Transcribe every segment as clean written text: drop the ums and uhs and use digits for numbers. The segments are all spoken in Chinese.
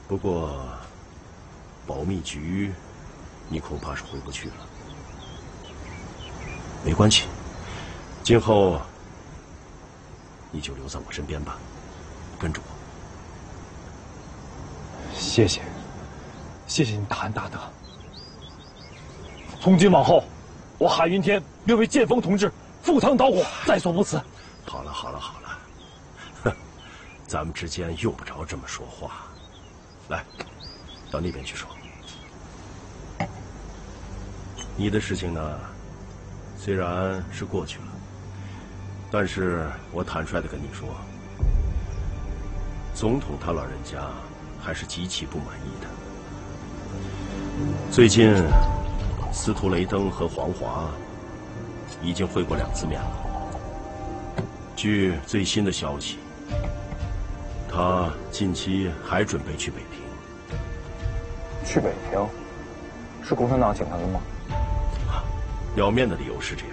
不过，保密局，你恐怕是回不去了。没关系，今后你就留在我身边吧，跟着我。 谢谢，谢谢你大恩大德。从今往后，我海云天愿为剑锋同志赴汤蹈火，在所不辞。 好了好了好了，哼，咱们之间用不着这么说话。来，到那边去说。你的事情呢，虽然是过去了，但是我坦率地跟你说，总统他老人家还是极其不满意的。最近，司徒雷登和黄华已经会过2次面了。据最新的消息，他近期还准备去北平。 去北平？是共产党请他的吗？ 表面的理由是这样。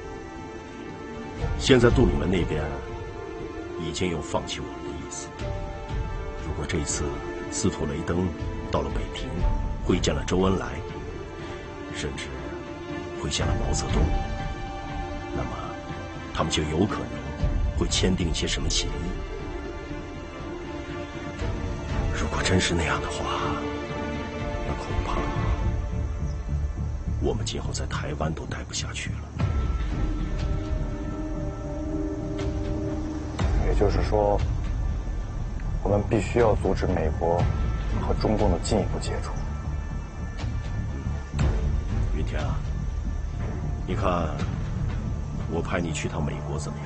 现在杜鲁门那边已经有放弃我们的意思。如果这次司徒雷登到了北平，会见了周恩来，甚至会见了毛泽东，那么他们就有可能会签订一些什么协议。如果真是那样的话，那恐怕我们今后在台湾都待不下去了。 也就是说，我们必须要阻止美国和中共的进一步接触。 云天啊，你看，我派你去趟美国怎么样？